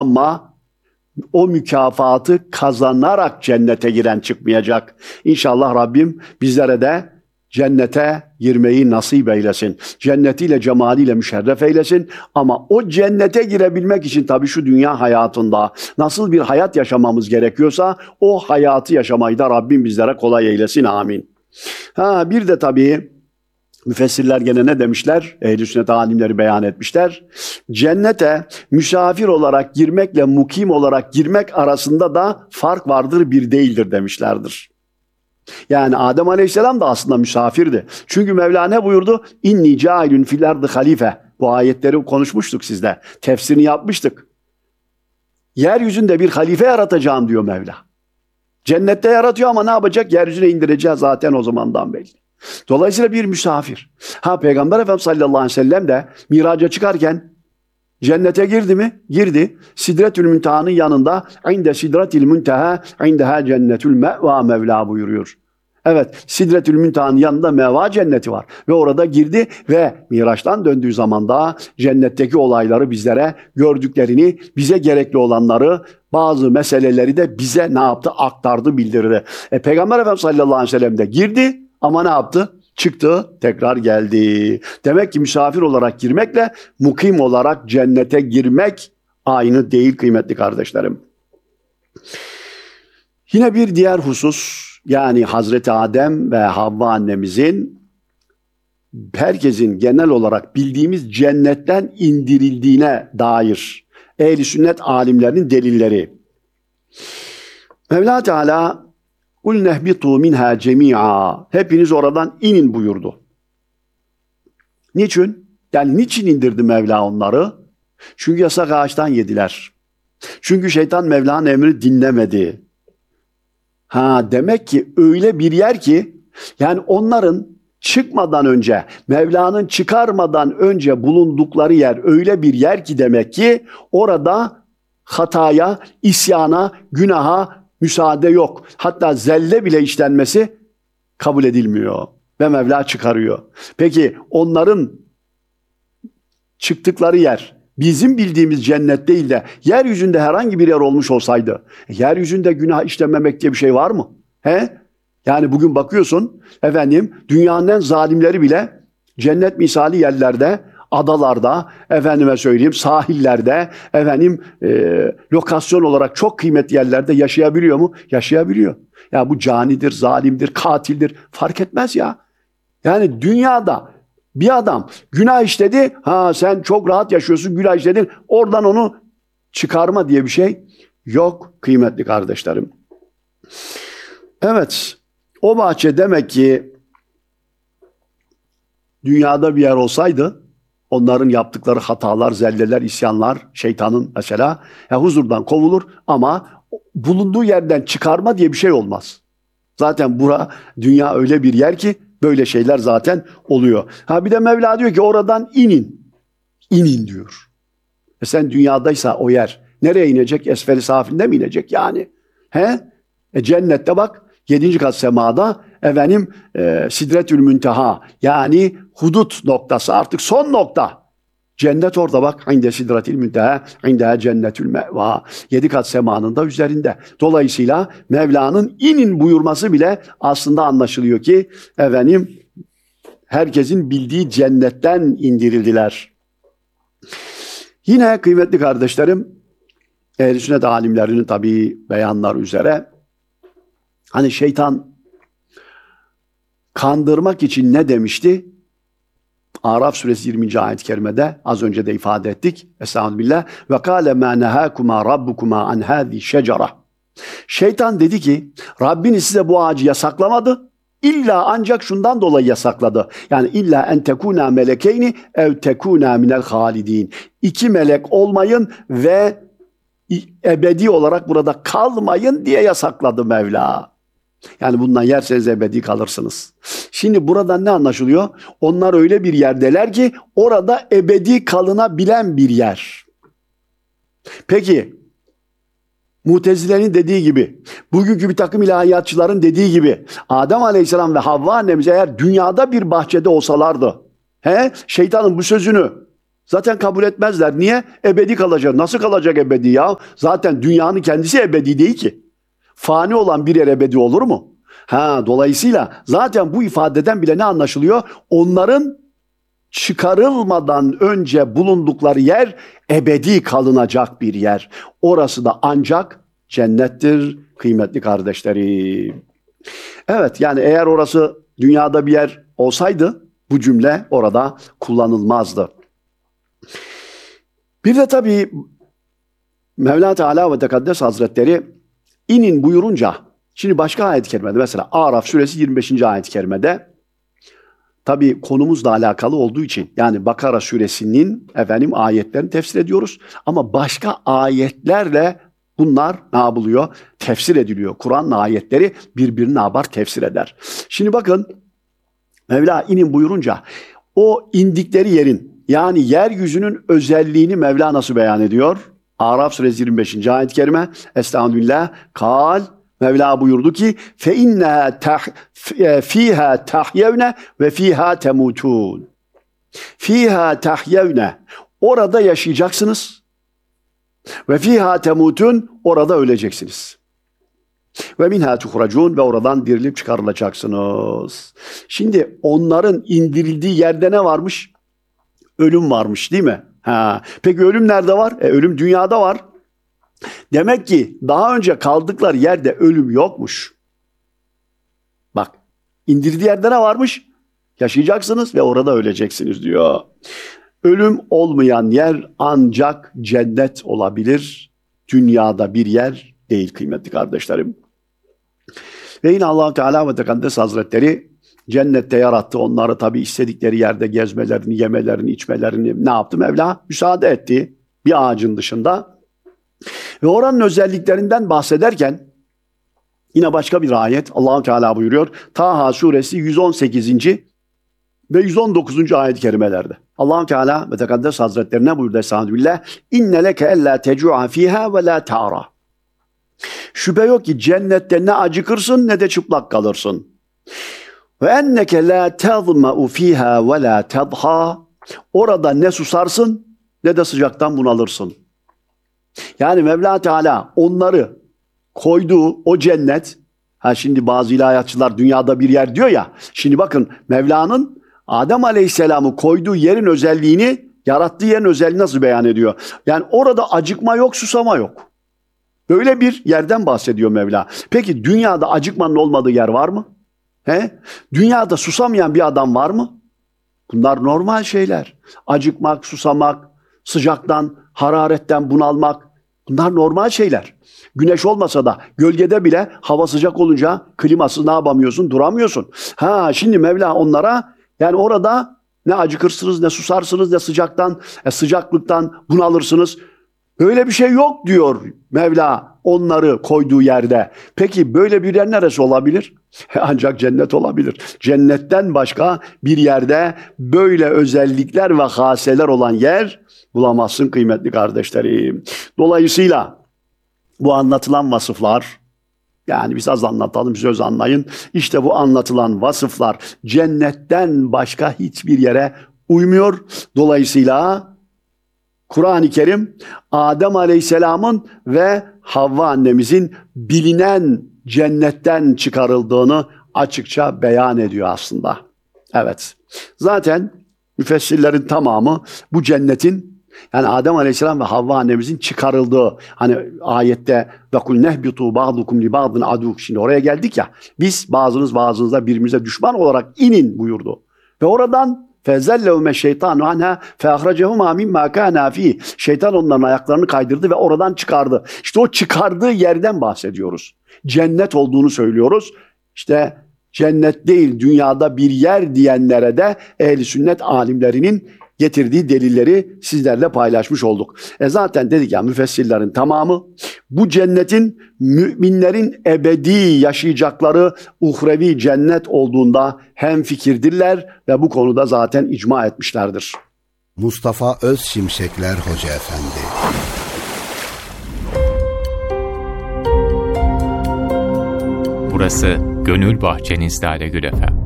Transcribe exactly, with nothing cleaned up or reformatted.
Ama o mükafatı kazanarak cennete giren çıkmayacak. İnşallah Rabbim bizlere de cennete girmeyi nasip eylesin. Cennetiyle, cemaliyle müşerref eylesin. Ama o cennete girebilmek için tabii şu dünya hayatında nasıl bir hayat yaşamamız gerekiyorsa o hayatı yaşamayı da Rabbim bizlere kolay eylesin. Amin. Ha, bir de tabii müfessirler gene ne demişler? Ehl-i sünnet alimleri beyan etmişler. Cennete misafir olarak girmekle mukim olarak girmek arasında da fark vardır, bir değildir demişlerdir. Yani Adem Aleyhisselam da aslında misafirdi. Çünkü Mevla ne buyurdu? İnni cailun fil ardı halife. Bu ayetleri konuşmuştuk sizle. Tefsirini yapmıştık. Yeryüzünde bir halife yaratacağım diyor Mevla. Cennette yaratıyor ama ne yapacak? Yeryüzüne indireceğiz zaten o zamandan belli. Dolayısıyla bir misafir. Ha, Peygamber Efendimiz sallallahu aleyhi ve sellem de miraca çıkarken cennete girdi mi? Girdi. Sidretül Münteha'nın yanında inde sidretil münteha indeha cennetül me'va Mevla buyuruyor. Evet, Sidretül Münteha'nın yanında meva cenneti var. Ve orada girdi ve Miraç'tan döndüğü zaman da cennetteki olayları bizlere gördüklerini, bize gerekli olanları, bazı meseleleri de bize ne yaptı? Aktardı, bildirdi. E, Peygamber Efendimiz sallallahu aleyhi ve sellem de girdi ama ne yaptı? Çıktı, tekrar geldi. Demek ki misafir olarak girmekle mukim olarak cennete girmek aynı değil kıymetli kardeşlerim. Yine bir diğer husus, yani Hazreti Adem ve Havva annemizin herkesin genel olarak bildiğimiz cennetten indirildiğine dair ehl-i sünnet alimlerinin delilleri. Mevla Teala "Kul nehbitu minha cemi'a" hepiniz oradan inin buyurdu. Niçin? Yani niçin indirdi Mevla onları? Çünkü yasak ağaçtan yediler. Çünkü şeytan Mevla'nın emrini dinlemedi. Ha, demek ki öyle bir yer ki, yani onların çıkmadan önce, Mevla'nın çıkarmadan önce bulundukları yer öyle bir yer ki demek ki orada hataya, isyana, günaha müsaade yok. Hatta zelle bile işlenmesi kabul edilmiyor ve Mevla çıkarıyor. Peki onların çıktıkları yer bizim bildiğimiz cennet değil de yeryüzünde herhangi bir yer olmuş olsaydı, yeryüzünde günah işlememek diye bir şey var mı? He? Yani bugün bakıyorsun efendim, dünyanın en zalimleri bile cennet misali yerlerde, adalarda, efendime söyleyeyim sahillerde, efendim e, lokasyon olarak çok kıymetli yerlerde yaşayabiliyor mu? Yaşayabiliyor. Ya bu canidir, zalimdir, katildir, fark etmez ya. Yani dünyada bir adam günah işledi, ha sen çok rahat yaşıyorsun, günah işledin, oradan onu çıkarma diye bir şey yok kıymetli kardeşlerim. Evet, o bahçe demek ki dünyada bir yer olsaydı, onların yaptıkları hatalar, zelleler, isyanlar, şeytanın mesela ya huzurdan kovulur ama bulunduğu yerden çıkarma diye bir şey olmaz. Zaten bura, dünya öyle bir yer ki böyle şeyler zaten oluyor. Ha bir de Mevla diyor ki oradan inin. İnin diyor. E sen dünyadaysa o yer nereye inecek? Esfel-i safilinde mi inecek yani? He? E cennette bak yedinci kat semada efendim e, Sidretül Münteha, yani hudut noktası, artık son nokta. Cennet orada bak. İnde Sidretül Münteha, indeha cennetül me'va. Yedi kat semanın da üzerinde. Dolayısıyla Mevla'nın inin buyurması bile aslında anlaşılıyor ki efendim herkesin bildiği cennetten indirildiler. Yine kıymetli kardeşlerim, ehl-i sünnet alimlerinin tabii beyanlar üzere, hani şeytan kandırmak için ne demişti? Araf suresi yirminci ayet-i kerimede az önce de ifade ettik. Estağfirullah. Ve kâle mâ nehâkumâ rabbukuma an hâzî şecera. Şeytan dedi ki, Rabbiniz size bu ağacı yasaklamadı. İlla ancak şundan dolayı yasakladı. Yani illa en tekûnâ melekeyni ev tekûnâ minel hâlidîn. İki melek olmayın ve ebedi olarak burada kalmayın diye yasakladı Mevla. Yani bundan yerseniz ebedi kalırsınız. Şimdi buradan ne anlaşılıyor? Onlar öyle bir yerdeler ki orada ebedi kalınabilen bir yer. Peki Mutezile'nin dediği gibi, bugünkü bir takım ilahiyatçıların dediği gibi Adem Aleyhisselam ve Havva annemiz eğer dünyada bir bahçede olsalardı, he, şeytanın bu sözünü Zaten kabul etmezler. Niye? Ebedi kalacak. Nasıl kalacak ebedi ya? Zaten dünyanın kendisi ebedi değil ki. Fani olan bir yer ebedi olur mu? Ha, dolayısıyla zaten bu ifadeden bile ne anlaşılıyor? Onların çıkarılmadan önce bulundukları yer ebedi kalınacak bir yer. Orası da ancak cennettir kıymetli kardeşlerim. Evet, yani eğer orası dünyada bir yer olsaydı bu cümle orada kullanılmazdı. Bir de tabii Mevla Teala ve Tekaddes Hazretleri inin buyurunca, şimdi başka ayet-i kerimede mesela Araf suresi yirmi beşinci ayet-i kerimede tabii konumuzla alakalı olduğu için yani Bakara suresinin efendim ayetlerini tefsir ediyoruz ama başka ayetlerle bunlar ne yapılıyor? Tefsir ediliyor. Kur'an'ın ayetleri birbirini ne yapar? Tefsir eder. Şimdi bakın Mevla inin buyurunca o indikleri yerin yani yeryüzünün özelliğini Mevla nasıl beyan ediyor? Araf suresi yirmi beşinci ayet-i kerime Estağfirullah kal Mevla buyurdu ki fe inna fiha tahyevne ve fiha temutun. Fiha tahyevne orada yaşayacaksınız ve fiha temutun orada öleceksiniz. Ve minha tuhracun ve oradan dirilip çıkarılacaksınız. Şimdi onların indirildiği yerde ne varmış? Ölüm varmış değil mi? Ha. Peki ölüm nerede var? E, ölüm dünyada var. Demek ki daha önce kaldıkları yerde ölüm yokmuş. Bak, indirdiği yerde ne varmış? Yaşayacaksınız ve orada öleceksiniz diyor. Ölüm olmayan yer ancak cennet olabilir. Dünyada bir yer değil kıymetli kardeşlerim. Ve yine Allah Teala ve Tekaddes Hazretleri cennette yarattı. Onları tabii istedikleri yerde gezmelerini, yemelerini, içmelerini ne yaptı Mevla? Müsaade etti bir ağacın dışında. Ve oranın özelliklerinden bahsederken yine başka bir ayet Allah Teala buyuruyor. Taha suresi yüz on sekizinci ve yüz on dokuzuncu ayet-i kerimelerde. Allah Teala ve Tekaddes Hazretleri ne buyurdu Estağfirullah? İnne leke ella tecu'a fiha ve la ta'ra. Şüphe yok ki cennette ne acıkırsın ne de çıplak kalırsın. Ve enneke la tazma'u fiha ve la tadha. Orada ne susarsın ne de sıcaktan bunalırsın. Yani Mevla Teala onları koyduğu o cennet, ha şimdi bazı ilahiyatçılar dünyada bir yer diyor ya, şimdi bakın Mevla'nın Adem Aleyhisselam'ı koyduğu yerin özelliğini, yarattığı yerin özelliğini nasıl beyan ediyor? Yani orada acıkma yok, susama yok. Böyle bir yerden bahsediyor Mevla. Peki dünyada acıkmanın olmadığı yer var mı? He? Dünyada susamayan bir adam var mı? Bunlar normal şeyler. Acıkmak, susamak, sıcaktan, hararetten bunalmak, bunlar normal şeyler. Güneş olmasa da gölgede bile hava sıcak olunca klimasız ne yapamıyorsun? Duramıyorsun. Ha şimdi Mevla onlara yani orada ne acıkırsınız, ne susarsınız, ne sıcaktan, e, sıcaklıktan bunalırsınız. Öyle bir şey yok diyor Mevla onları koyduğu yerde. Peki böyle bir yer neresi olabilir? Ancak cennet olabilir. Cennetten başka bir yerde böyle özellikler ve haseler olan yer bulamazsın kıymetli kardeşlerim. Dolayısıyla bu anlatılan vasıflar, yani biz az anlatalım, söz anlayın. İşte bu anlatılan vasıflar cennetten başka hiçbir yere uymuyor. Dolayısıyla Kur'an-ı Kerim Adem Aleyhisselam'ın ve Havva annemizin bilinen cennetten çıkarıldığını açıkça beyan ediyor aslında. Evet. Zaten müfessirlerin tamamı bu cennetin yani Adem Aleyhisselam ve Havva annemizin çıkarıldığı hani ayette ve kul nehbitu ba'dukum li ba'din adu. Şimdi oraya geldik ya. Biz bazınız bazınıza birbirimize düşman olarak inin buyurdu. Ve oradan فَزَلَّهُمَ şeytanu عَنْهَا فَاَخْرَجَهُمَا مِمَّا كَانَا ف۪يهِ. Şeytan onların ayaklarını kaydırdı ve oradan çıkardı. İşte o çıkardığı yerden bahsediyoruz. Cennet olduğunu söylüyoruz. İşte cennet değil dünyada bir yer diyenlere de ehl-i sünnet alimlerinin getirdiği delilleri sizlerle paylaşmış olduk. E zaten dedik ya müfessirlerin tamamı bu cennetin müminlerin ebedi yaşayacakları uhrevi cennet olduğunda hemfikirdirler ve bu konuda zaten icma etmişlerdir. Mustafa Özşimşekler Hoca Efendi. Burası Gönül Bahçenizde Alegül Efem.